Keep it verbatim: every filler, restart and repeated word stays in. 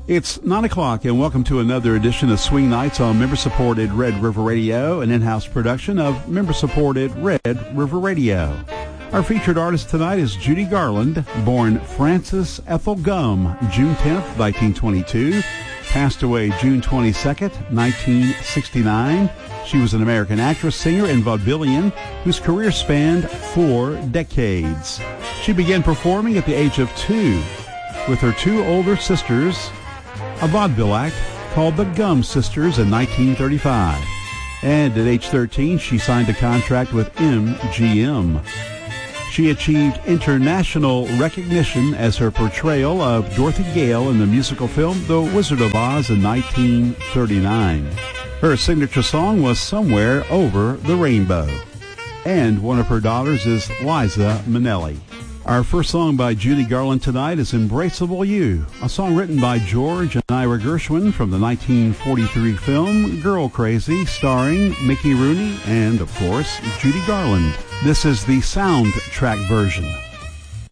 It's nine o'clock, and welcome to another edition of Swing Nights on member-supported Red River Radio, an in-house production of member-supported Red River Radio. Our featured artist tonight is Judy Garland, born Frances Ethel Gum, June tenth, nineteen twenty-two, passed away June twenty-second, nineteen sixty-nine. She was an American actress, singer, and vaudevillian whose career spanned four decades. She began performing at the age of two with her two older sisters, a vaudeville act called the Gum Sisters in nineteen thirty-five. And at age thirteen, she signed a contract with M G M. She achieved international recognition as her portrayal of Dorothy Gale in the musical film The Wizard of Oz in nineteen thirty-nine. Her signature song was Somewhere Over the Rainbow. And one of her daughters is Liza Minnelli. Our first song by Judy Garland tonight is Embraceable You, a song written by George and Ira Gershwin from the nineteen forty-three film Girl Crazy, starring Mickey Rooney and, of course, Judy Garland. This is the soundtrack version.